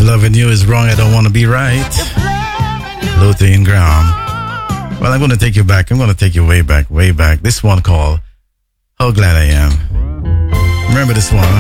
loving you is wrong. I don't want to be right. Luther Ingram. Well, I'm going to take you back. I'm going to take you way back, way back. This one called How Glad I Am. Remember this one?